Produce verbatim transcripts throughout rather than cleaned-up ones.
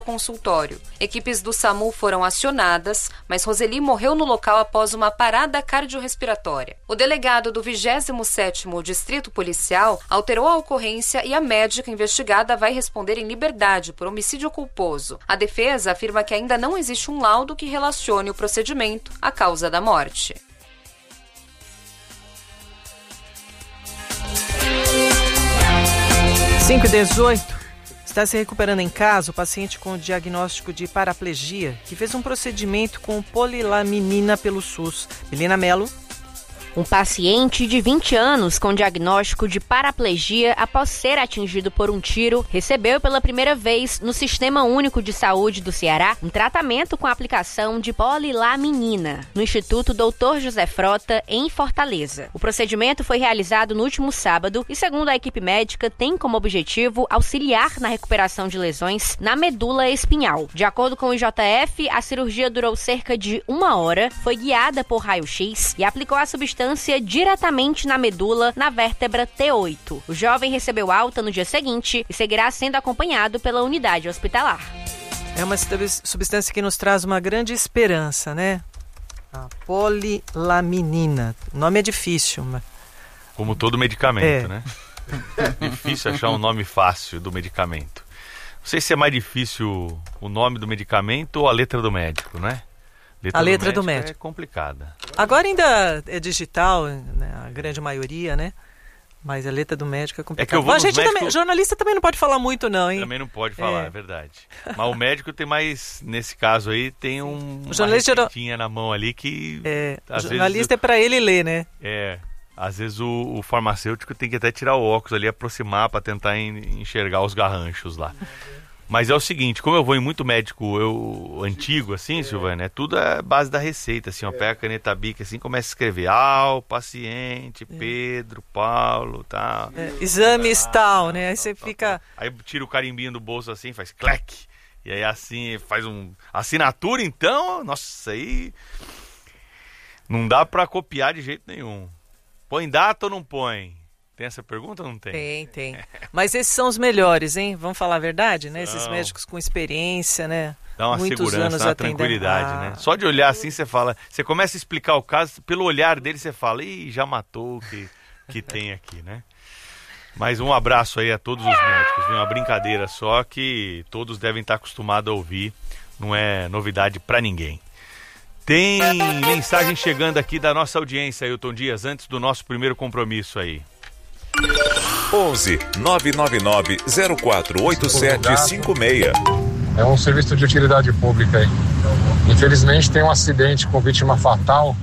consultório. Equipes do SAMU foram acionadas, mas Roseli morreu no local após uma parada cardiorrespiratória. O delegado do vigésimo sétimo Distrito Policial alterou a ocorrência e a médica investigada vai responder em liberdade por homicídio culposo. A defesa afirma que ainda não existe um laudo que relacione o procedimento à causa da morte. cinco e dezoito. Está se recuperando em casa o paciente com diagnóstico de paraplegia que fez um procedimento com polilaminina pelo SUS. Milena Mello. Um paciente de vinte anos com diagnóstico de paraplegia após ser atingido por um tiro recebeu pela primeira vez no Sistema Único de Saúde do Ceará um tratamento com a aplicação de polilaminina no Instituto doutor José Frota, em Fortaleza. O procedimento foi realizado no último sábado e, segundo a equipe médica, tem como objetivo auxiliar na recuperação de lesões na medula espinhal. De acordo com o I J F, a cirurgia durou cerca de uma hora, foi guiada por raio-x e aplicou a substância diretamente na medula, na vértebra T oito. O jovem recebeu alta no dia seguinte e seguirá sendo acompanhado pela unidade hospitalar. É uma substância que nos traz uma grande esperança, né? A polilaminina. O nome é difícil, mas... Como todo medicamento, é. né? Difícil achar um nome fácil do medicamento. Não sei se é mais difícil o nome do medicamento ou a letra do médico, né? Letra a letra do médico, do médico é complicada. Agora ainda é digital, né, a grande maioria, né? Mas a letra do médico é complicada. É que eu vou Mas a gente médico... também, jornalista também não pode falar muito não, hein? Também não pode falar, é, é verdade. Mas o médico tem mais, nesse caso aí, tem um, o jornalista uma receitinha na mão ali que... É, o às jornalista vezes, é para ele ler, né? É, às vezes o, o farmacêutico tem que até tirar o óculos ali, aproximar para tentar en, enxergar os garranchos lá. Mas é o seguinte, como eu vou em muito médico eu, antigo, assim, Silvana, é tudo a base da receita, assim, ó, pega a caneta Bic, assim, começa a escrever, ah, o paciente, Pedro, Paulo, tal. É, exames tal, né? Aí você fica... Aí tira o carimbinho do bolso assim, faz clac, e aí assim, faz um... Assinatura, então, nossa, aí... Não dá pra copiar de jeito nenhum. Põe data ou não põe? Tem essa pergunta ou não tem? Tem, tem. Mas esses são os melhores, hein? Vamos falar a verdade, né? São. Esses médicos com experiência, né? Dá uma Muitos segurança, anos uma atendendo. tranquilidade, ah. né? Só de olhar assim, você fala... Você começa a explicar o caso, pelo olhar dele você fala, ih, já matou o que, que tem aqui, né? Mas um abraço aí a todos os médicos. Uma brincadeira só que todos devem estar acostumados a ouvir. Não é novidade pra ninguém. Tem mensagem chegando aqui da nossa audiência, Ailton Dias, antes do nosso primeiro compromisso aí. onze nove nove nove zero quatro oito sete cinco seis. É um serviço de utilidade pública aí. Infelizmente tem um acidente com vítima fatal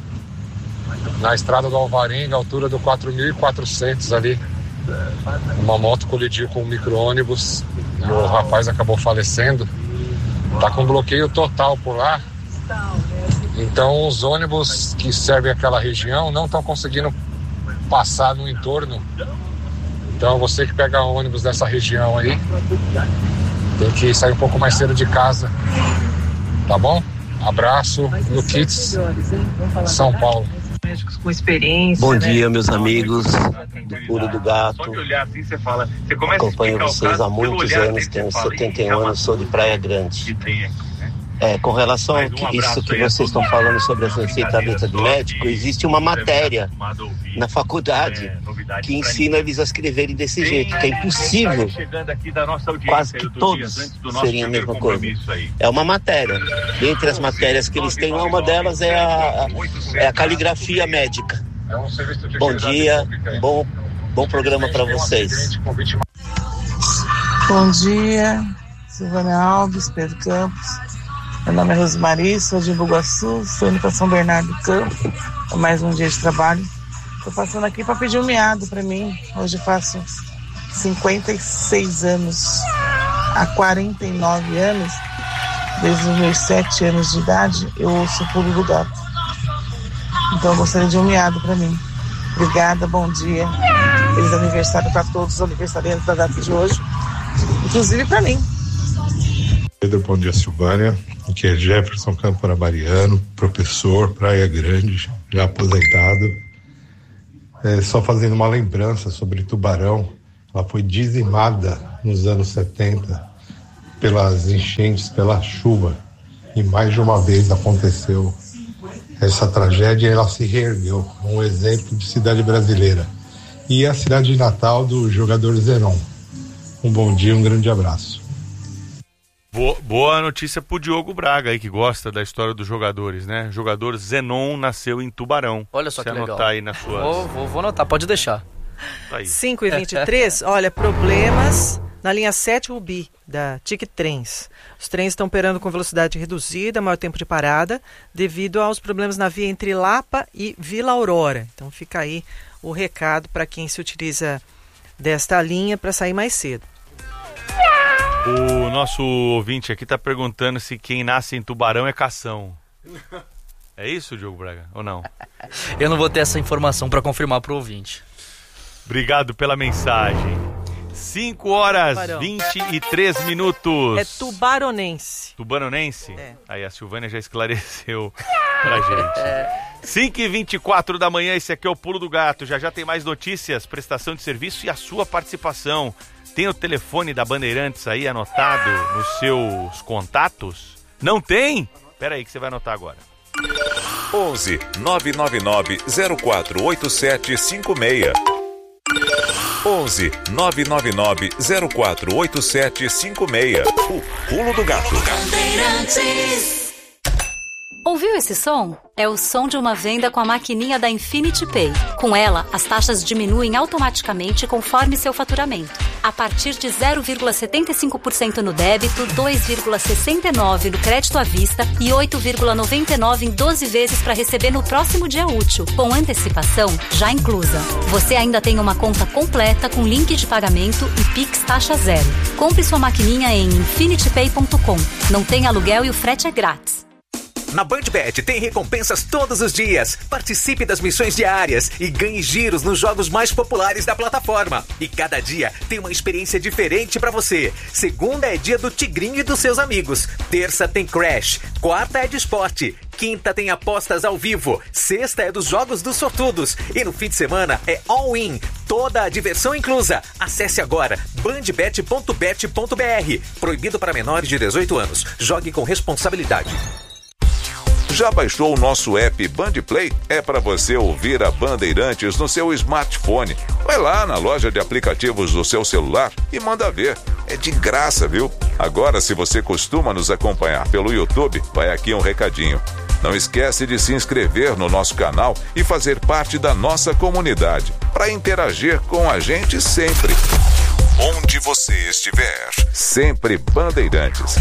na estrada do Alvarenga, altura do quatro mil e quatrocentos ali. Uma moto colidiu com um micro-ônibus e o rapaz acabou falecendo. Tá com bloqueio total por lá. Então os ônibus que servem aquela região não estão conseguindo passar no entorno. Então você que pega ônibus dessa região aí tem que sair um pouco mais cedo de casa, tá bom? Abraço no Kits, São Paulo. Médicos com experiência. Bom né? dia, meus amigos do Pulo do Gato. Só de olhar assim você fala, você começa acompanho a vocês há muitos anos, assim, tenho fala, setenta e um anos, sou de Praia Grande. que tem aqui, né? É, com relação a Mais um que, abraço isso que aí a vocês estão todos. falando sobre as Uma receitas da letra do brincadeira médico, só existe uma que você matéria deve estar acostumado a ouvir. na faculdade É, novidade que pra ensina eles a escreverem desse jeito, que é impossível. Chegando aqui da nossa audiência, Quase que Ailton todos Dias, antes do nosso seriam a primeiro mesma coisa. compromisso aí. É uma matéria. Dentre as matérias que eles têm lá, uma delas é a, é a caligrafia médica. É um serviço de Bom utilidade dia, pública aí. bom, bom programa para Tem um vocês. acidente com vítima... Bom dia, Silvana Alves, Pedro Campos. Meu nome é Rosmari, sou de Bugaçu, estou indo para São Bernardo do Campo. É mais um dia de trabalho. Estou passando aqui para pedir um miado para mim. Hoje eu faço cinquenta e seis anos. Há quarenta e nove anos, desde os meus sete anos de idade, eu ouço o Pulo do Gato. Então eu gostaria de um miado para mim. Obrigada, bom dia. Feliz aniversário para todos os aniversariantes da data de hoje, inclusive para mim. Pedro, bom dia, Silvânia. Aqui é Jefferson Camporabariano, professor, Praia Grande, já aposentado. É, só fazendo uma lembrança sobre Tubarão, ela foi dizimada nos anos setenta pelas enchentes, pela chuva. E mais de uma vez aconteceu essa tragédia e ela se reergueu. Um exemplo de cidade brasileira. E a cidade de Natal do jogador Zenon. Um bom dia, um grande abraço. Boa, boa notícia pro Diogo Braga aí, que gosta da história dos jogadores, né? O jogador Zenon nasceu em Tubarão. Olha só que legal. Você anotar aí na sua... Vou, vou, vou anotar, pode deixar. Aí. cinco e vinte e três, olha, problemas na linha sete Rubi, da Tic Trens. Os trens estão operando com velocidade reduzida, maior tempo de parada, devido aos problemas na via entre Lapa e Vila Aurora. Então fica aí o recado para quem se utiliza desta linha para sair mais cedo. O nosso ouvinte aqui está perguntando se quem nasce em Tubarão é cação. É isso, Diogo Braga, ou não? Eu não vou ter essa informação para confirmar para o ouvinte. Obrigado pela mensagem. cinco horas Tubarão. vinte e três minutos. É tubaronense. Tubaronense? É. Aí a Silvânia já esclareceu pra gente. cinco e vinte e quatro da manhã, esse aqui é o Pulo do Gato. Já já tem mais notícias, prestação de serviço e a sua participação. Tem o telefone da Bandeirantes aí anotado nos seus contatos? Não tem? Pera aí que você vai anotar agora. onze nove nove nove zero quatro oito sete cinco seis. onze nove nove nove zero quatro oito sete cinco seis. O Pulo do Gato. Ouviu esse som? É o som de uma venda com a maquininha da Infinity Pay. Com ela, as taxas diminuem automaticamente conforme seu faturamento. A partir de zero vírgula setenta e cinco por cento no débito, dois vírgula sessenta e nove por cento no crédito à vista e oito vírgula noventa e nove por cento em doze vezes para receber no próximo dia útil, com antecipação já inclusa. Você ainda tem uma conta completa com link de pagamento e Pix taxa zero. Compre sua maquininha em infinity pay ponto com. Não tem aluguel e o frete é grátis. Na BandBet tem recompensas todos os dias. Participe das missões diárias e ganhe giros nos jogos mais populares da plataforma. E cada dia tem uma experiência diferente pra você. Segunda é dia do Tigrinho e dos seus amigos. Terça tem Crash. Quarta é de esporte. Quinta tem apostas ao vivo. Sexta é dos jogos dos sortudos. E no fim de semana é all-in. Toda a diversão inclusa. Acesse agora bandbet ponto bet ponto br. Proibido para menores de dezoito anos. Jogue com responsabilidade. Já baixou o nosso app Bandplay? É para você ouvir a Bandeirantes no seu smartphone. Vai lá na loja de aplicativos do seu celular e manda ver. É de graça, viu? Agora, se você costuma nos acompanhar pelo YouTube, vai aqui um recadinho. Não esquece de se inscrever no nosso canal e fazer parte da nossa comunidade, para interagir com a gente sempre. Onde você estiver, sempre Bandeirantes.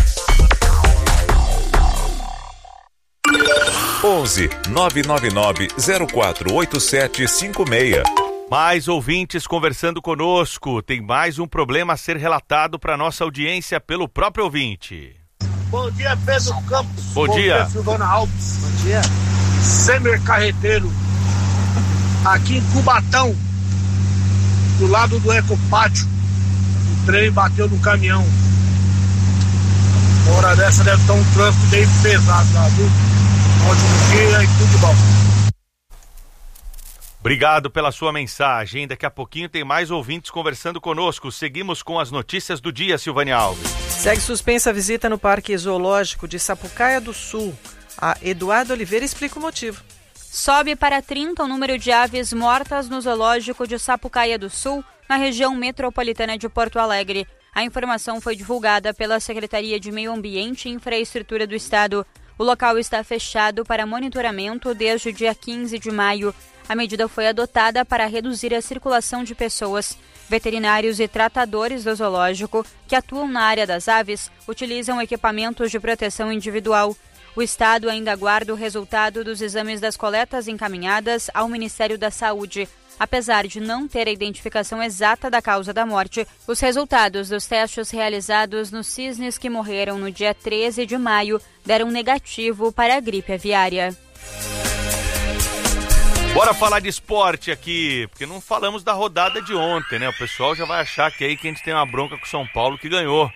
onze nove nove nove zero quatro oito sete cinco seis. Mais ouvintes conversando conosco. Tem mais um problema a ser relatado para nossa audiência pelo próprio ouvinte. Bom dia, Pedro Campos. Bom, Bom dia. dia, Silvana Alves. Bom dia. Semer Carreteiro. Aqui em Cubatão, do lado do Ecopátio. O trem bateu no caminhão. Uma hora dessa deve estar um trânsito bem pesado lá, viu? Ótimo dia e tudo de bom. Obrigado pela sua mensagem. Daqui a pouquinho tem mais ouvintes conversando conosco. Seguimos com as notícias do dia, Silvânia Alves. Segue suspensa a visita no Parque Zoológico de Sapucaia do Sul. A Eduardo Oliveira explica o motivo. Sobe para trinta o número de aves mortas no Zoológico de Sapucaia do Sul, na região metropolitana de Porto Alegre. A informação foi divulgada pela Secretaria de Meio Ambiente e Infraestrutura do Estado. O local está fechado para monitoramento desde o dia quinze de maio. A medida foi adotada para reduzir a circulação de pessoas. Veterinários e tratadores do zoológico que atuam na área das aves utilizam equipamentos de proteção individual. O Estado ainda aguarda o resultado dos exames das coletas encaminhadas ao Ministério da Saúde. Apesar de não ter a identificação exata da causa da morte, os resultados dos testes realizados nos cisnes que morreram no dia treze de maio deram negativo para a gripe aviária. Bora falar de esporte aqui, porque não falamos da rodada de ontem, né? O pessoal já vai achar que aí que a gente tem uma bronca com o São Paulo que ganhou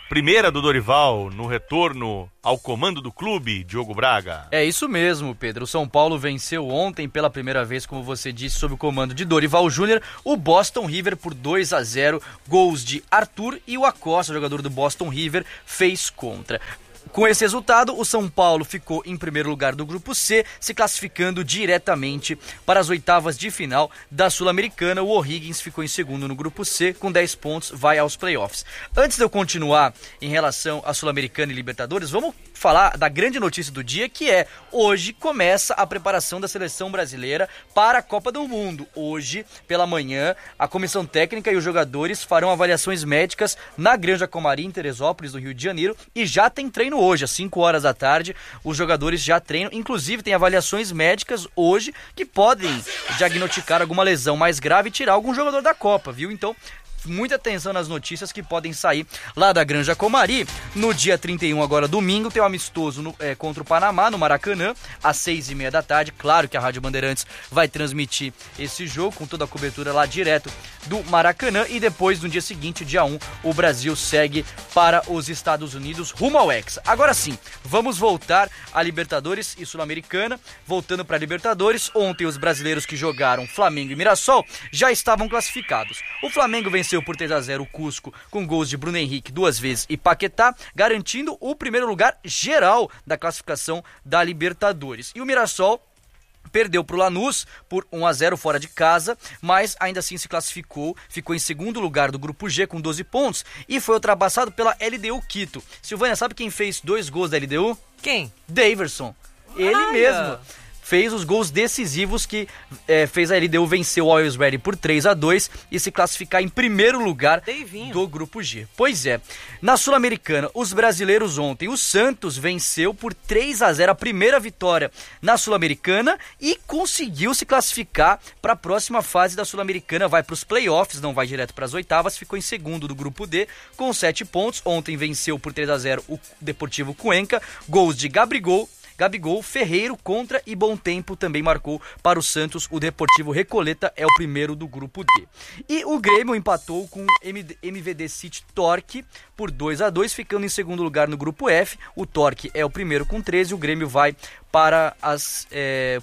primeira do Dorival no retorno ao comando do clube, Diogo Braga. É isso mesmo, Pedro. O São Paulo venceu ontem pela primeira vez, como você disse, sob o comando de Dorival Júnior, o Boston River por dois a zero, gols de Arthur e o Acosta, jogador do Boston River, fez contra. Com esse resultado, o São Paulo ficou em primeiro lugar do Grupo C, se classificando diretamente para as oitavas de final da Sul-Americana. O O'Higgins ficou em segundo no Grupo C, com dez pontos, vai aos playoffs. Antes de eu continuar em relação à Sul-Americana e Libertadores, vamos falar da grande notícia do dia, que é, hoje começa a preparação da seleção brasileira para a Copa do Mundo. Hoje, pela manhã, a comissão técnica e os jogadores farão avaliações médicas na Granja Comari, em Teresópolis, no Rio de Janeiro, e já tem treino hoje, às cinco horas da tarde, os jogadores já treinam, inclusive tem avaliações médicas hoje que podem diagnosticar alguma lesão mais grave e tirar algum jogador da Copa, viu? Então, muita atenção nas notícias que podem sair lá da Granja Comari. No dia trinta e um, agora domingo, tem um amistoso no, é, contra o Panamá, no Maracanã, às seis e meia da tarde. Claro que a Rádio Bandeirantes vai transmitir esse jogo com toda a cobertura lá direto do Maracanã. E depois, no dia seguinte, dia um, o Brasil segue para os Estados Unidos rumo ao Hexa. Agora sim, vamos voltar a Libertadores e Sul-Americana. Voltando para a Libertadores, ontem os brasileiros que jogaram Flamengo e Mirassol já estavam classificados. O Flamengo venceu por três a zero o Cusco, com gols de Bruno Henrique duas vezes e Paquetá, garantindo o primeiro lugar geral da classificação da Libertadores. E o Mirassol perdeu para o Lanús por um a zero fora de casa, mas ainda assim se classificou, ficou em segundo lugar do Grupo G com doze pontos e foi ultrapassado pela L D U Quito. Silvânia, sabe quem fez dois gols da L D U? Quem? Daverson. Ele Ai, mesmo. Fez os gols decisivos que é, fez a L D U vencer o Always Ready por três a dois e se classificar em primeiro lugar Deivinho. do Grupo G. Pois é, na Sul-Americana, os brasileiros ontem, o Santos venceu por três a zero a primeira vitória na Sul-Americana e conseguiu se classificar para a próxima fase da Sul-Americana, vai para os playoffs, não vai direto para as oitavas, ficou em segundo do Grupo D com sete pontos, ontem venceu por três a zero o Deportivo Cuenca, gols de Gabigol, Gabigol, Ferreiro, Contra e Bom Tempo também marcou para o Santos. O Deportivo Recoleta é o primeiro do Grupo D. E o Grêmio empatou com o M V D City Torque por dois a dois, ficando em segundo lugar no Grupo F. O Torque é o primeiro com treze, o Grêmio vai para as é,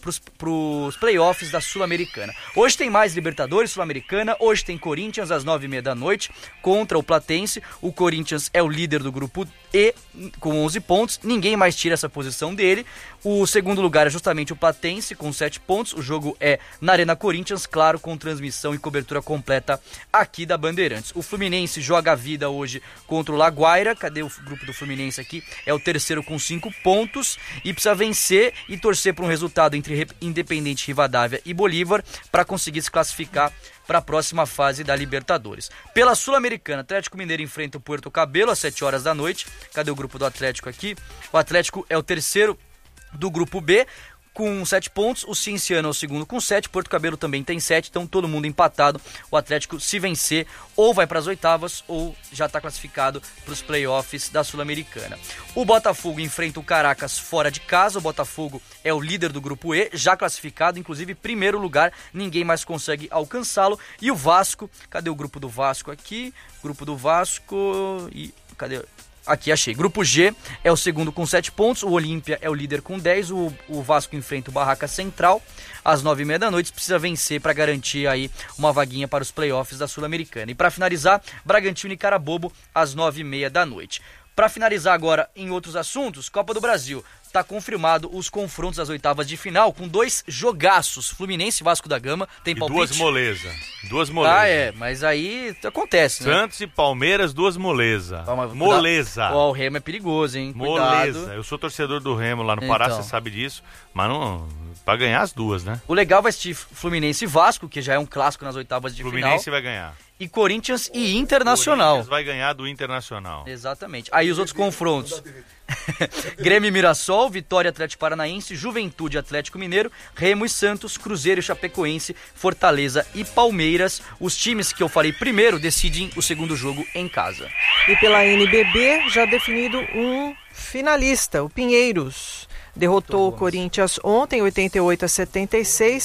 os playoffs da Sul-Americana. Hoje tem mais Libertadores, Sul-Americana, hoje tem Corinthians às nove e meia da noite contra o Platense. O Corinthians é o líder do Grupo E com onze pontos, ninguém mais tira essa posição dele. O segundo lugar é justamente o Platense com sete pontos, o jogo é na Arena Corinthians, claro, com transmissão e cobertura completa aqui da Bandeirantes. O Fluminense joga a vida hoje contra o Laguaira, cadê o grupo do Fluminense aqui? É o terceiro com cinco pontos e precisa vencer e torcer por um resultado entre Independente Rivadavia e Bolívar para conseguir se classificar para a próxima fase da Libertadores. Pela Sul-Americana, Atlético Mineiro enfrenta o Puerto Cabelo às sete horas da noite. Cadê o grupo do Atlético aqui? O Atlético é o terceiro do Grupo B, com sete pontos, o Cienciano é o segundo com sete, Porto Cabelo também tem sete, então todo mundo empatado. O Atlético, se vencer, ou vai para as oitavas ou já está classificado para os playoffs da Sul-Americana. O Botafogo enfrenta o Caracas fora de casa, o Botafogo é o líder do Grupo E, já classificado, inclusive primeiro lugar, ninguém mais consegue alcançá-lo. E o Vasco, cadê o grupo do Vasco aqui? Grupo do Vasco e... cadê... Aqui, achei. Grupo G é o segundo com sete pontos, o Olímpia é o líder com dez, o, o Vasco enfrenta o Barraca Central às nove e meia da noite, precisa vencer para garantir aí uma vaguinha para os playoffs da Sul-Americana. E para finalizar, Bragantino e Carabobo às nove e meia da noite. Para finalizar agora em outros assuntos, Copa do Brasil. Está confirmado os confrontos das oitavas de final com dois jogaços, Fluminense e Vasco da Gama. Tem palpite? E duas moleza. Duas moleza. Ah, é, mas aí acontece, né? Santos e Palmeiras, duas moleza. Ah, moleza. Ó, o Remo é perigoso, hein? Moleza. Cuidado. Eu sou torcedor do Remo lá no Pará, então. Você sabe disso. Mas não... Pra ganhar as duas, né? O legal vai assistir Fluminense e Vasco, que já é um clássico nas oitavas de Fluminense final. Fluminense vai ganhar. E Corinthians e Internacional. Corinthians vai ganhar do Internacional. Exatamente. Aí os outros confrontos. Grêmio e Mirassol, Vitória Atlético Paranaense, Juventude Atlético Mineiro, Remo e Santos, Cruzeiro e Chapecoense, Fortaleza e Palmeiras. Os times que eu falei primeiro decidem o segundo jogo em casa. E pela N B B já definido um finalista, o Pinheiros. Derrotou o Corinthians ontem, oitenta e oito a setenta e seis,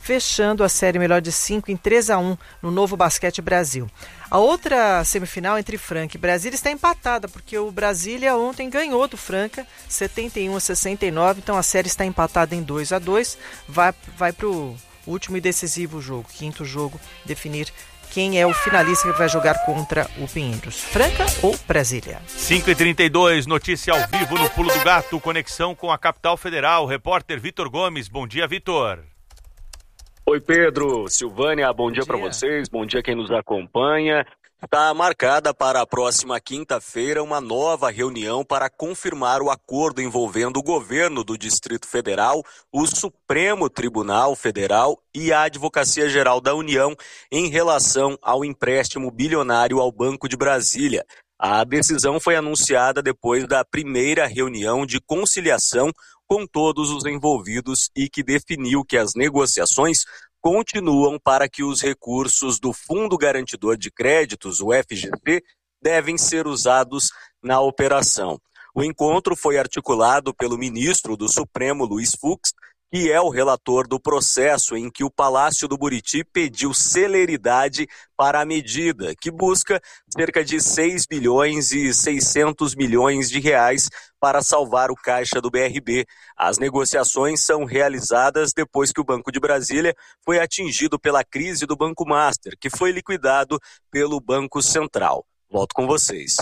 fechando a série melhor de cinco em três a um no Novo Basquete Brasil. A outra semifinal entre Franca e Brasília está empatada, porque o Brasília ontem ganhou do Franca, setenta e um a sessenta e nove, então a série está empatada em dois a dois, vai, vai para o último e decisivo jogo, quinto jogo, definir quem é o finalista que vai jogar contra o Pinheiros, Franca ou Brasília. cinco e trinta e dois, notícia ao vivo no Pulo do Gato, conexão com a capital federal, repórter Vitor Gomes. Bom dia, Vitor. Oi, Pedro, Silvânia, bom, bom dia para vocês, bom dia quem nos acompanha. Está marcada para a próxima quinta-feira uma nova reunião para confirmar o acordo envolvendo o governo do Distrito Federal, o Supremo Tribunal Federal e a Advocacia Geral da União em relação ao empréstimo bilionário ao Banco de Brasília. A decisão foi anunciada depois da primeira reunião de conciliação com todos os envolvidos e que definiu que as negociações continuam para que os recursos do Fundo Garantidor de Créditos, o F G C, devem ser usados na operação. O encontro foi articulado pelo ministro do Supremo, Luiz Fux, que é o relator do processo em que o Palácio do Buriti pediu celeridade para a medida, que busca cerca de seis bilhões e seiscentos milhões de reais para salvar o caixa do B R B. As negociações são realizadas depois que o Banco de Brasília foi atingido pela crise do Banco Master, que foi liquidado pelo Banco Central. Volto com vocês.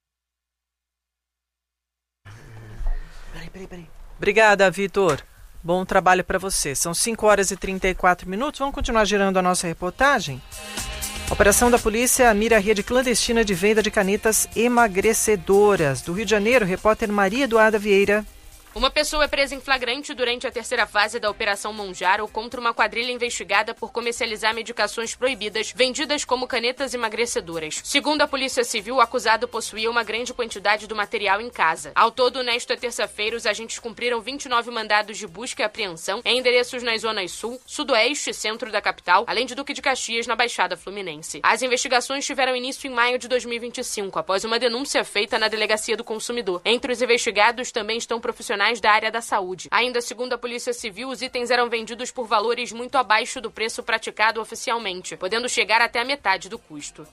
Peraí, peraí, peraí. Obrigada, Vitor. Bom trabalho para você. São cinco horas e trinta e quatro minutos. Vamos continuar girando a nossa reportagem? A operação da polícia mira a rede clandestina de venda de canetas emagrecedoras. Do Rio de Janeiro, repórter Maria Eduarda Vieira. Uma pessoa é presa em flagrante durante a terceira fase da Operação Monjaro contra uma quadrilha investigada por comercializar medicações proibidas vendidas como canetas emagrecedoras. Segundo a Polícia Civil, o acusado possuía uma grande quantidade do material em casa. Ao todo, nesta terça-feira, os agentes cumpriram vinte e nove mandados de busca e apreensão em endereços nas zonas sul, sudoeste e centro da capital, além de Duque de Caxias, na Baixada Fluminense. As investigações tiveram início em maio de dois mil e vinte e cinco, após uma denúncia feita na Delegacia do Consumidor. Entre os investigados também estão profissionais da área da saúde. Ainda segundo a Polícia Civil, os itens eram vendidos por valores muito abaixo do preço praticado oficialmente, podendo chegar até a metade do custo.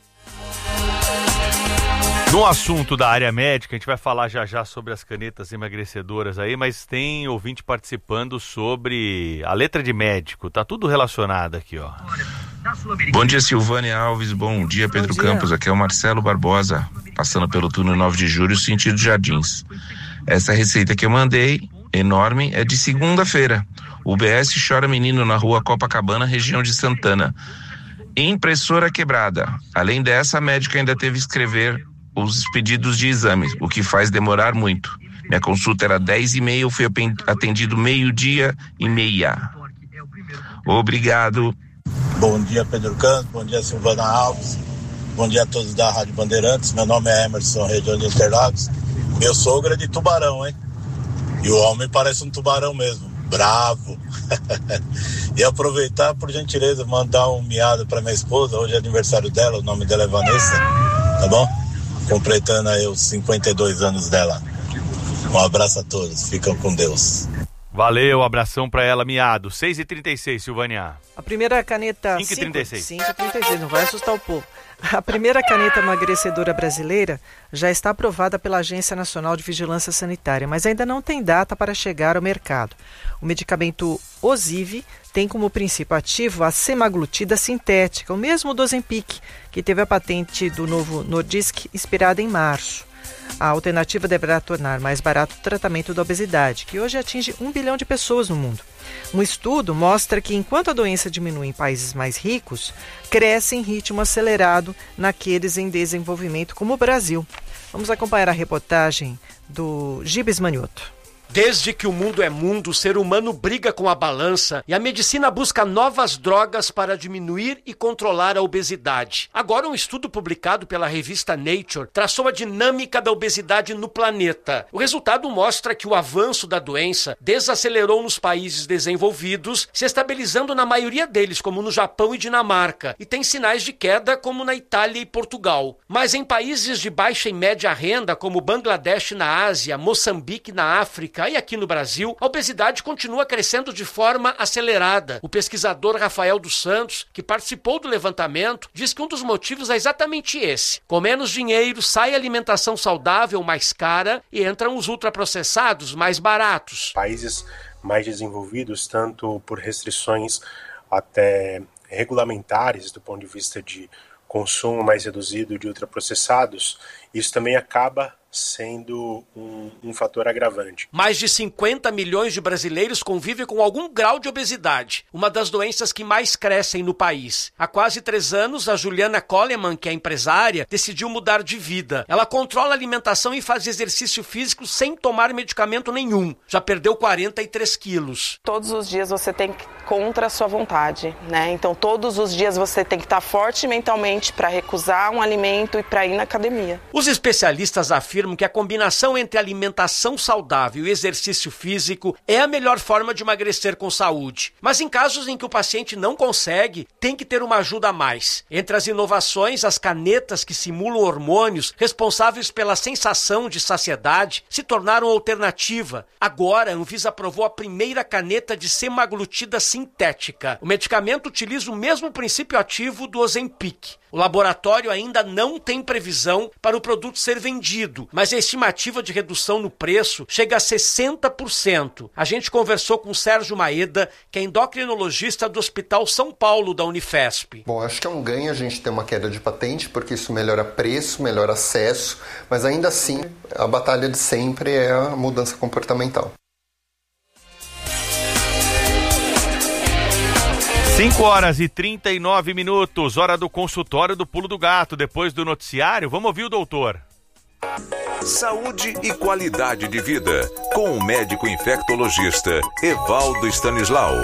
No assunto da área médica, a gente vai falar já já sobre as canetas emagrecedoras aí, mas tem ouvinte participando sobre a letra de médico, tá tudo relacionado aqui, ó. Bom dia, Silvânia Alves, bom dia, Pedro Campos, aqui é o Marcelo Barbosa, passando pelo túnel nove de julho, sentido Jardins. Essa receita que eu mandei, enorme, é de segunda-feira. U B S chora menino na rua Copacabana, região de Santana. Impressora quebrada. Além dessa, a médica ainda teve que escrever os pedidos de exames, o que faz demorar muito. Minha consulta era dez e meia, eu fui atendido meio-dia e meia. Obrigado. Bom dia, Pedro Campos, bom dia, Silvana Alves, bom dia a todos da Rádio Bandeirantes. Meu nome é Emerson, região de Interlagos. Meu sogro é de Tubarão, hein? E o homem parece um tubarão mesmo, bravo. E aproveitar, por gentileza, mandar um miado para minha esposa. Hoje é aniversário dela, o nome dela é Vanessa, tá bom? Completando aí os cinquenta e dois anos dela. Um abraço a todos, ficam com Deus. Valeu, abração pra ela, miado. seis e trinta e seis, Silvânia. A primeira caneta... cinco e trinta e seis. cinco e trinta e seis, não vai assustar o povo. A primeira caneta emagrecedora brasileira já está aprovada pela Agência Nacional de Vigilância Sanitária, mas ainda não tem data para chegar ao mercado. O medicamento Osive tem como princípio ativo a semaglutida sintética, o mesmo do Ozempic, que teve a patente do Novo Nordisk expirada em março. A alternativa deverá tornar mais barato o tratamento da obesidade, que hoje atinge um bilhão de pessoas no mundo. Um estudo mostra que, enquanto a doença diminui em países mais ricos, cresce em ritmo acelerado naqueles em desenvolvimento, como o Brasil. Vamos acompanhar a reportagem do Gibes Manioto. Desde que o mundo é mundo, o ser humano briga com a balança e a medicina busca novas drogas para diminuir e controlar a obesidade. Agora, um estudo publicado pela revista Nature traçou a dinâmica da obesidade no planeta. O resultado mostra que o avanço da doença desacelerou nos países desenvolvidos, se estabilizando na maioria deles, como no Japão e Dinamarca, e tem sinais de queda, como na Itália e Portugal. Mas em países de baixa e média renda, como Bangladesh na Ásia, Moçambique na África África e aqui no Brasil, a obesidade continua crescendo de forma acelerada. O pesquisador Rafael dos Santos, que participou do levantamento, diz que um dos motivos é exatamente esse. Com menos dinheiro, sai a alimentação saudável mais cara e entram os ultraprocessados mais baratos. Países mais desenvolvidos, tanto por restrições até regulamentares do ponto de vista de consumo mais reduzido de ultraprocessados, isso também acaba sendo um, um fator agravante. Mais de cinquenta milhões de brasileiros convivem com algum grau de obesidade, uma das doenças que mais crescem no país. Há quase três anos, a Juliana Coleman, que é empresária, decidiu mudar de vida. Ela controla a alimentação e faz exercício físico sem tomar medicamento nenhum. Já perdeu quarenta e três quilos. Todos os dias você tem que contra a sua vontade, né? Então todos os dias você tem que estar forte mentalmente para recusar um alimento e para ir na academia. Os especialistas afirmam que a combinação entre alimentação saudável e exercício físico é a melhor forma de emagrecer com saúde. Mas em casos em que o paciente não consegue, tem que ter uma ajuda a mais. Entre as inovações, as canetas que simulam hormônios responsáveis pela sensação de saciedade se tornaram alternativa. Agora, a Anvisa aprovou a primeira caneta de semaglutida sintética. O medicamento utiliza o mesmo princípio ativo do Ozempic. O laboratório ainda não tem previsão para o produto ser vendido, mas a estimativa de redução no preço chega a sessenta por cento. A gente conversou com o Sérgio Maeda, que é endocrinologista do Hospital São Paulo da Unifesp. Bom, acho que é um ganho a gente ter uma queda de patente, porque isso melhora preço, melhora acesso, mas ainda assim a batalha de sempre é a mudança comportamental. cinco horas e trinta e nove minutos, hora do consultório do Pulo do Gato. Depois do noticiário, vamos ouvir o doutor. Saúde e qualidade de vida, com o médico infectologista Evaldo Stanislau.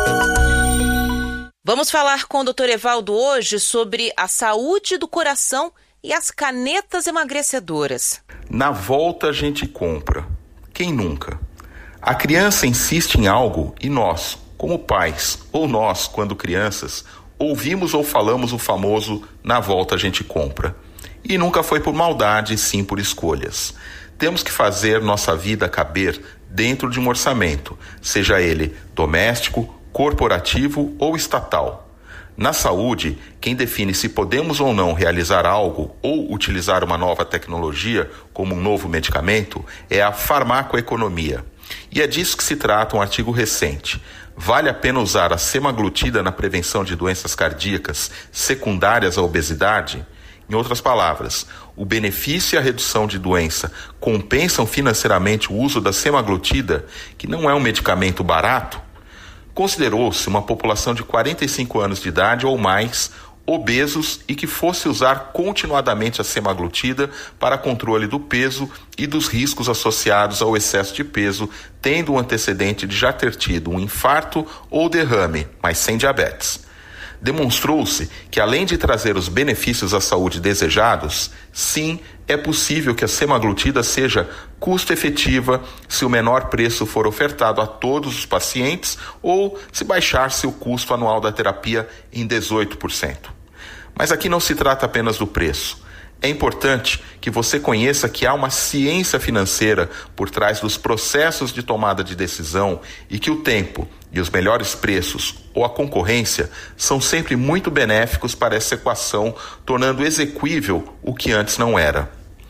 Vamos falar com o doutor Evaldo hoje sobre a saúde do coração e as canetas emagrecedoras. Na volta a gente compra. Quem nunca? A criança insiste em algo e nós, como pais, ou nós, quando crianças, ouvimos ou falamos o famoso "na volta a gente compra". E nunca foi por maldade, sim por escolhas. Temos que fazer nossa vida caber dentro de um orçamento, seja ele doméstico, corporativo ou estatal. Na saúde, quem define se podemos ou não realizar algo ou utilizar uma nova tecnologia, como um novo medicamento, é a farmacoeconomia. E é disso que se trata um artigo recente. Vale a pena usar a semaglutida na prevenção de doenças cardíacas secundárias à obesidade? Em outras palavras, o benefício e a redução de doença compensam financeiramente o uso da semaglutida, que não é um medicamento barato? Considerou-se uma população de quarenta e cinco anos de idade ou mais, obesos e que fosse usar continuadamente a semaglutida para controle do peso e dos riscos associados ao excesso de peso, tendo um antecedente de já ter tido um infarto ou derrame, mas sem diabetes. Demonstrou-se que, além de trazer os benefícios à saúde desejados, sim, é possível que a semaglutida seja custo-efetiva se o menor preço for ofertado a todos os pacientes ou se baixar-se o custo anual da terapia em dezoito por cento. Mas aqui não se trata apenas do preço. É importante que você conheça que há uma ciência financeira por trás dos processos de tomada de decisão e que o tempo e os melhores preços ou a concorrência são sempre muito benéficos para essa equação, tornando exequível o que antes não era.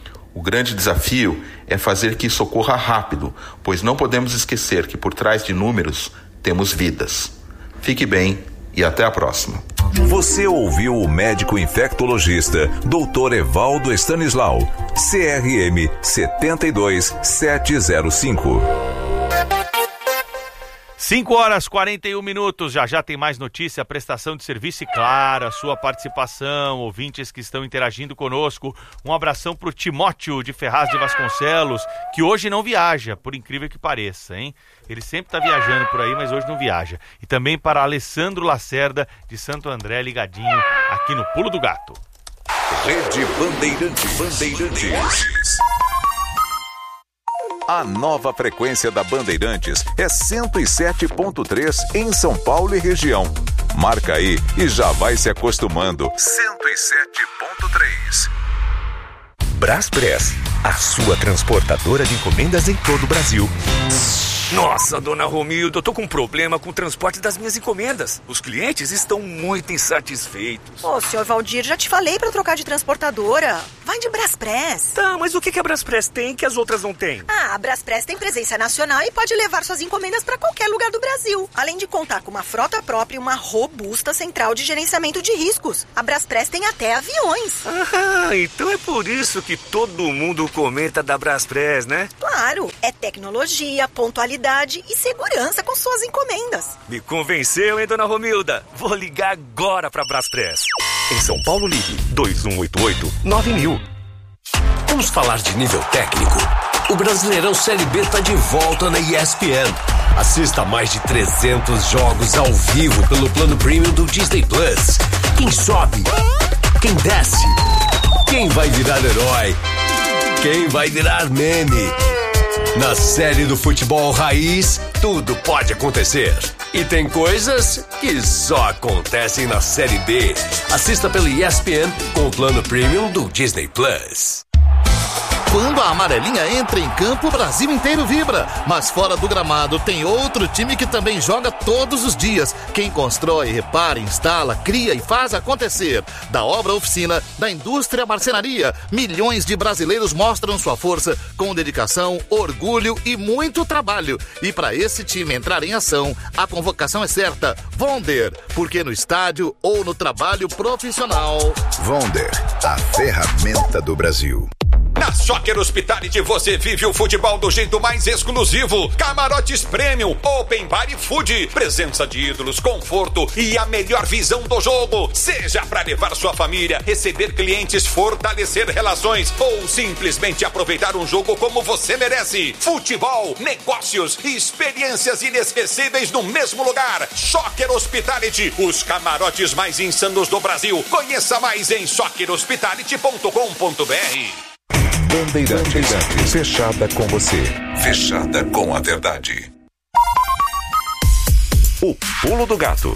O grande desafio é fazer que isso ocorra rápido, pois não podemos esquecer que por trás de números temos vidas. Fique bem e até a próxima. Você ouviu o médico infectologista doutor Evaldo Stanislau, C R M sete dois sete zero cinco. cinco horas e quarenta e um minutos, já já tem mais notícia, prestação de serviço e, claro, a sua participação, ouvintes que estão interagindo conosco. Um abração para o Timóteo de Ferraz de Vasconcelos, que hoje não viaja, por incrível que pareça, hein? Ele sempre está viajando por aí, mas hoje não viaja. E também para Alessandro Lacerda de Santo André, ligadinho aqui no Pulo do Gato. Rede Bandeirantes. Bandeirantes. A nova frequência da Bandeirantes é cento e sete ponto três em São Paulo e região. Marca aí e já vai se acostumando. cento e sete ponto três. Braspress, a sua transportadora de encomendas em todo o Brasil. Nossa, dona Romilda, eu tô com um problema com o transporte das minhas encomendas. Os clientes estão muito insatisfeitos. Ô, senhor Valdir, já te falei pra trocar de transportadora. Vai de Braspress. Tá, mas o que a Braspress tem que as outras não têm? Ah, a Braspress tem presença nacional e pode levar suas encomendas pra qualquer lugar do Brasil. Além de contar com uma frota própria e uma robusta central de gerenciamento de riscos. A Braspress tem até aviões. Ah, então é por isso que todo mundo comenta da Braspress, né? Claro, é tecnologia, pontualidade e segurança com suas encomendas. Me convenceu, hein, dona Romilda? Vou ligar agora pra Braspress. Em São Paulo, ligue dois um oito oito nove mil. Vamos falar de nível técnico. O Brasileirão Série B tá de volta na E S P N. Assista a mais de trezentos jogos ao vivo pelo plano premium do Disney Plus. Quem sobe? Quem desce? Quem vai virar herói? Quem vai virar meme? Na série do futebol raiz, tudo pode acontecer. E tem coisas que só acontecem na Série B. Assista pelo E S P N com o plano premium do Disney Plus. Quando a amarelinha entra em campo, o Brasil inteiro vibra. Mas fora do gramado tem outro time que também joga todos os dias. Quem constrói, repara, instala, cria e faz acontecer. Da obra oficina, da indústria marcenaria, milhões de brasileiros mostram sua força com dedicação, orgulho e muito trabalho. E para esse time entrar em ação, a convocação é certa. Vonder, porque no estádio ou no trabalho profissional. Vonder, a ferramenta do Brasil. Na Soccer Hospitality você vive o futebol do jeito mais exclusivo. Camarotes Premium, Open Bar e Food. Presença de ídolos, conforto e a melhor visão do jogo. Seja para levar sua família, receber clientes, fortalecer relações ou simplesmente aproveitar um jogo como você merece. Futebol, negócios e experiências inesquecíveis no mesmo lugar. Soccer Hospitality, os camarotes mais insanos do Brasil. Conheça mais em soccer hospitality ponto com ponto b r. Bandeirantes, fechada com você, fechada com a verdade. O Pulo do Gato.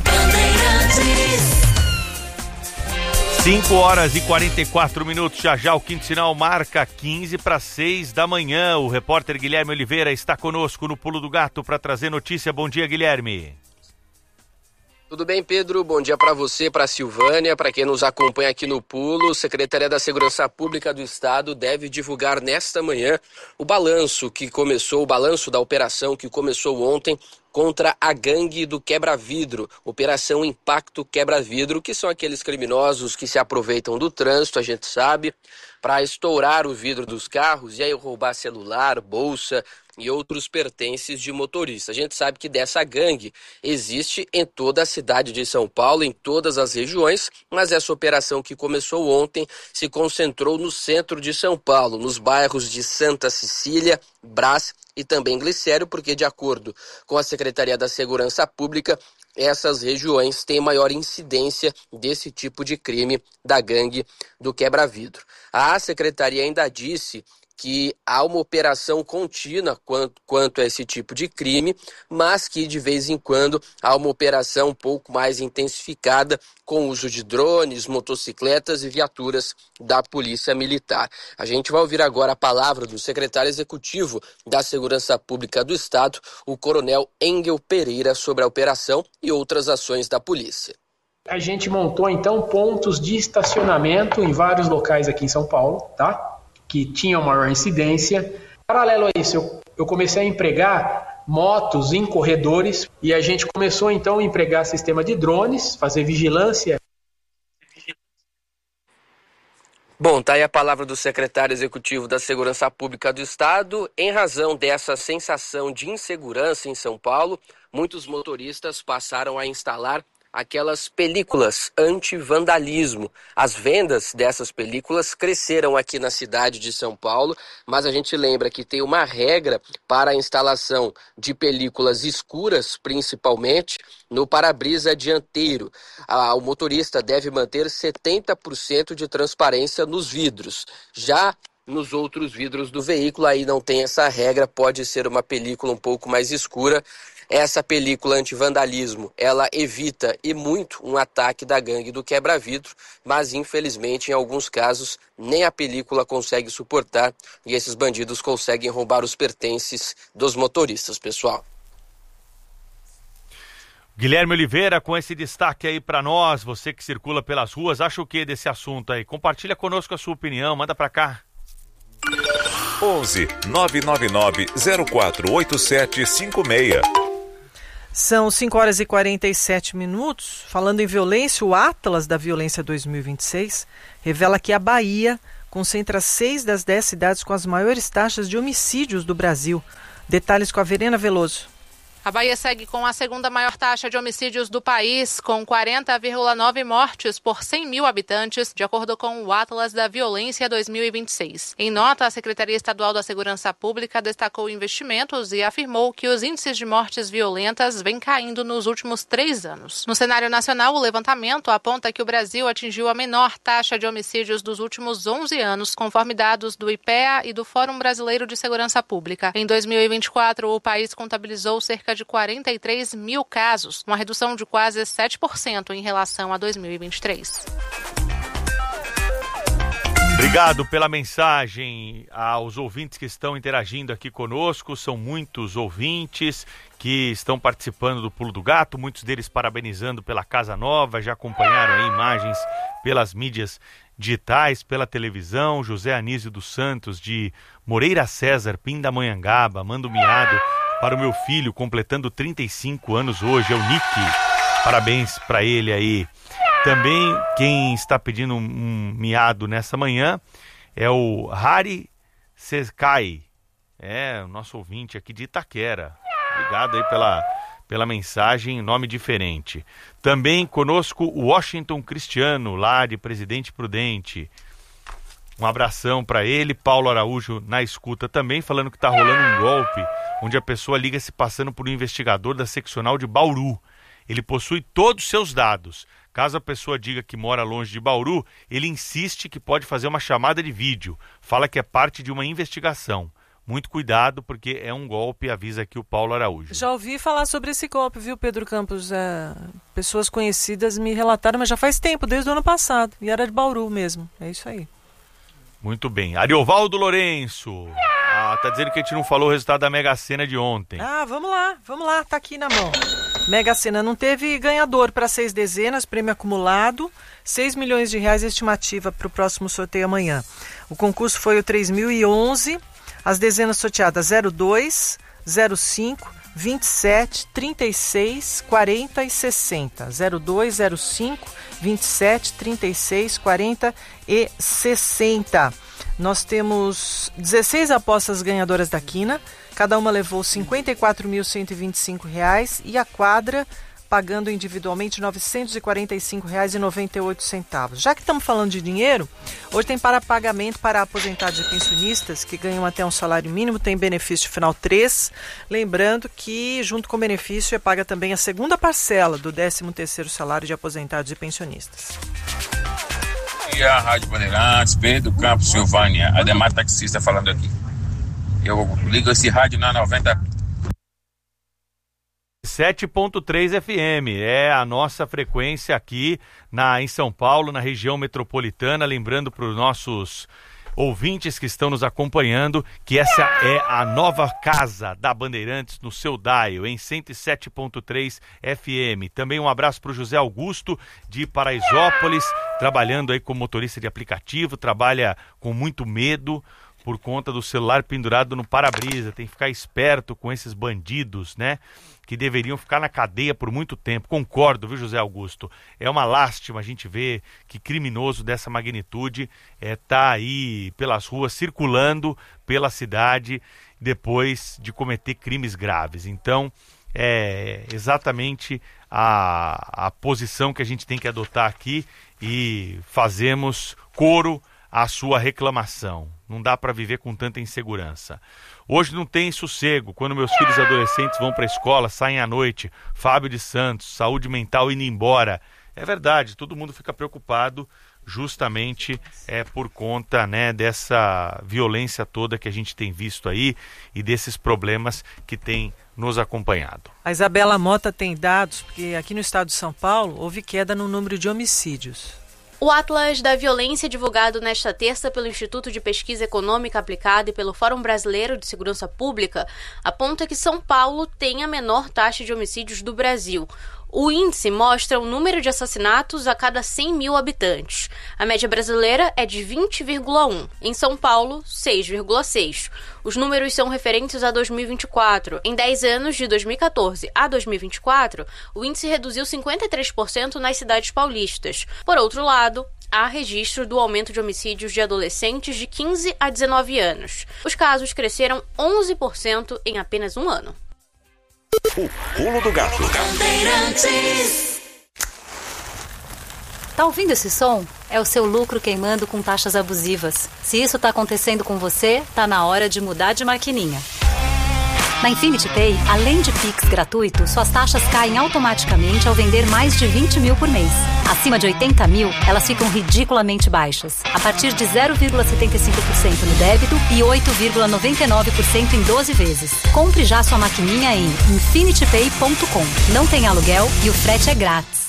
cinco horas e quarenta e quatro minutos, já já o quinto sinal marca quinze para seis da manhã. O repórter Guilherme Oliveira está conosco no Pulo do Gato para trazer notícia. Bom dia, Guilherme. Tudo bem, Pedro? Bom dia para você, para a Silvânia, para quem nos acompanha aqui no Pulo. Secretaria da Segurança Pública do Estado deve divulgar nesta manhã o balanço que começou, o balanço da operação que começou ontem contra a gangue do quebra-vidro, Operação Impacto Quebra-Vidro, que são aqueles criminosos que se aproveitam do trânsito, a gente sabe, para estourar o vidro dos carros e aí roubar celular, bolsa e outros pertences de motorista. A gente sabe que dessa gangue existe em toda a cidade de São Paulo, em todas as regiões, mas essa operação que começou ontem se concentrou no centro de São Paulo, nos bairros de Santa Cecília, Brás e também Glicério, porque de acordo com a Secretaria da Segurança Pública, essas regiões têm maior incidência desse tipo de crime da gangue do quebra-vidro. A Secretaria ainda disse que há uma operação contínua quanto, quanto a esse tipo de crime, mas que de vez em quando há uma operação um pouco mais intensificada com o uso de drones, motocicletas e viaturas da Polícia Militar. A gente vai ouvir agora a palavra do secretário executivo da Segurança Pública do Estado, o coronel Engel Pereira, sobre a operação e outras ações da polícia. A gente montou então pontos de estacionamento em vários locais aqui em São Paulo, tá? Que tinham maior incidência. Paralelo a isso, eu, eu comecei a empregar motos em corredores e a gente começou então a empregar sistema de drones, fazer vigilância. Bom, tá aí a palavra do secretário executivo da Segurança Pública do Estado. Em razão dessa sensação de insegurança em São Paulo, muitos motoristas passaram a instalar aquelas películas anti-vandalismo. As vendas dessas películas cresceram aqui na cidade de São Paulo, mas a gente lembra que tem uma regra para a instalação de películas escuras, principalmente no para-brisa dianteiro. Ah, o motorista deve manter setenta por cento de transparência nos vidros. Já nos outros vidros do veículo, aí não tem essa regra, pode ser uma película um pouco mais escura. Essa película anti-vandalismo, ela evita e muito um ataque da gangue do quebra-vidro, mas infelizmente em alguns casos nem a película consegue suportar e esses bandidos conseguem roubar os pertences dos motoristas, pessoal. Guilherme Oliveira, com esse destaque aí para nós, você que circula pelas ruas, acha o que desse assunto aí? Compartilha conosco a sua opinião, manda para cá. onze nove nove nove zero quatro oito sete cinco seis. São cinco horas e quarenta e sete minutos. Falando em violência, o Atlas da Violência dois mil e vinte e seis revela que a Bahia concentra seis das dez cidades com as maiores taxas de homicídios do Brasil. Detalhes com a Verena Veloso. A Bahia segue com a segunda maior taxa de homicídios do país, com quarenta vírgula nove mortes por cem mil habitantes, de acordo com o Atlas da Violência dois mil e vinte e seis. Em nota, a Secretaria Estadual da Segurança Pública destacou investimentos e afirmou que os índices de mortes violentas vêm caindo nos últimos três anos. No cenário nacional, o levantamento aponta que o Brasil atingiu a menor taxa de homicídios dos últimos onze anos, conforme dados do I P E A e do Fórum Brasileiro de Segurança Pública. Em dois mil e vinte e quatro, o país contabilizou cerca de quarenta e três mil casos, uma redução de quase sete por cento em relação a dois mil e vinte e três. Obrigado pela mensagem aos ouvintes que estão interagindo aqui conosco. São muitos ouvintes que estão participando do Pulo do Gato, muitos deles parabenizando pela Casa Nova, já acompanharam aí imagens pelas mídias digitais, pela televisão. José Anísio dos Santos, de Moreira César, Pindamonhangaba, manda um miado para o meu filho, completando trinta e cinco anos hoje, é o Nick. Parabéns para ele aí. Também quem está pedindo um, um miado nessa manhã é o Hari Sekai, é o nosso ouvinte aqui de Itaquera. Obrigado aí pela, pela mensagem, nome diferente. Também conosco o Washington Cristiano, lá de Presidente Prudente. Um abração para ele. Paulo Araújo na escuta também, falando que está rolando um golpe onde a pessoa liga se passando por um investigador da seccional de Bauru. Ele possui todos os seus dados. Caso a pessoa diga que mora longe de Bauru, ele insiste que pode fazer uma chamada de vídeo. Fala que é parte de uma investigação. Muito cuidado, porque é um golpe, avisa aqui o Paulo Araújo. Já ouvi falar sobre esse golpe, viu, Pedro Campos? É, pessoas conhecidas me relataram, mas já faz tempo, desde o ano passado. E era de Bauru mesmo. É isso aí. Muito bem. Ariovaldo Lourenço. Ah, tá dizendo que a gente não falou o resultado da Mega Sena de ontem. Ah, vamos lá, vamos lá, tá aqui na mão. Mega Sena não teve ganhador para seis dezenas, prêmio acumulado, seis milhões de reais estimativa para o próximo sorteio amanhã. O concurso foi o três mil e onze, as dezenas sorteadas zero dois, zero cinco, vinte e sete, trinta e seis, quarenta e sessenta. zero dois, zero cinco, vinte e sete, trinta e seis, quarenta e sessenta. Nós temos dezesseis apostas ganhadoras da quina, cada uma levou cinquenta e quatro mil cento e vinte e cinco reais e a quadra pagando individualmente novecentos e quarenta e cinco reais e noventa e oito centavos. Já que estamos falando de dinheiro, hoje tem para pagamento para aposentados e pensionistas que ganham até um salário mínimo, tem benefício final três. Lembrando que junto com o benefício é paga também a segunda parcela do décimo terceiro salário de aposentados e pensionistas. Bom dia, Rádio Bandeirantes, Pedro Campos, Silvânia, Ademar Taxista falando aqui. Eu ligo esse rádio na noventa... sete ponto três F M, é a nossa frequência aqui na, em São Paulo, na região metropolitana. Lembrando para os nossos ouvintes que estão nos acompanhando que essa é a nova casa da Bandeirantes no seu dial, em cento e sete ponto três F M. Também um abraço para o José Augusto de Paraisópolis, trabalhando aí como motorista de aplicativo, trabalha com muito medo por conta do celular pendurado no para-brisa. Tem que ficar esperto com esses bandidos, né? Que deveriam ficar na cadeia por muito tempo. Concordo, viu, José Augusto? É uma lástima a gente ver que criminoso dessa magnitude está é, aí pelas ruas, circulando pela cidade, depois de cometer crimes graves. Então, é exatamente a, a posição que a gente tem que adotar aqui e fazemos coro à sua reclamação. Não dá para viver com tanta insegurança. Hoje não tem sossego. Quando meus filhos adolescentes vão para a escola, saem à noite, Fábio de Santos, saúde mental indo embora. É verdade, todo mundo fica preocupado justamente é por conta, né, dessa violência toda que a gente tem visto aí e desses problemas que tem nos acompanhado. A Isabela Mota tem dados, porque aqui no estado de São Paulo houve queda no número de homicídios. O Atlas da Violência, divulgado nesta terça pelo Instituto de Pesquisa Econômica Aplicada e pelo Fórum Brasileiro de Segurança Pública, aponta que São Paulo tem a menor taxa de homicídios do Brasil. O índice mostra o número de assassinatos a cada cem mil habitantes. A média brasileira é de vinte vírgula um. Em São Paulo, seis vírgula seis. Os números são referentes a dois mil e vinte e quatro. Em dez anos, de dois mil e quatorze a dois mil e vinte e quatro, o índice reduziu cinquenta e três por cento nas cidades paulistas. Por outro lado, há registro do aumento de homicídios de adolescentes de quinze a dezenove anos. Os casos cresceram onze por cento em apenas um ano. O pulo do gato. Tá ouvindo esse som? É o seu lucro queimando com taxas abusivas. Se isso tá acontecendo com você, tá na hora de mudar de maquininha. Na Infinity Pay, além de Pix gratuito, suas taxas caem automaticamente ao vender mais de vinte mil por mês. Acima de oitenta mil, elas ficam ridiculamente baixas, a partir de zero vírgula setenta e cinco por cento no débito e oito vírgula noventa e nove por cento em doze vezes. Compre já sua maquininha em infinity pay ponto com. Não tem aluguel e o frete é grátis.